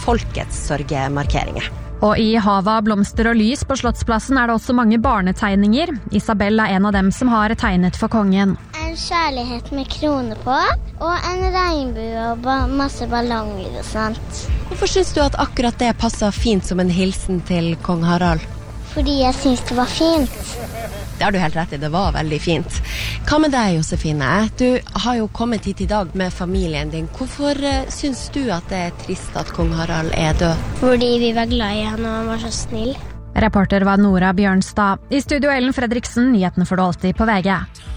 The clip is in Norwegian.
folkets sørgemarkeringer. Og i havet av blomster og lys på Slottsplassen det også mange barnetegninger. Isabel en av dem som har tegnet for kongen. En kjærlighet med krone på, og en regnbue og masse ballonger og sånt. Hvorfor synes du at akkurat det passer fint som en hilsen til kong Harald? Fordi jeg synes det var fint. Det har du helt rett i, det var veldig fint. Hva med deg, Josefine? Du har jo kommet hit i dag med familien din. Hvorfor synes du at det trist at kong Harald død? Fordi vi var glad i han, og han var så snill. Reporter var Nora Bjørnstad. I studio Ellen Fredriksen, nyhetene får du alltid på VG.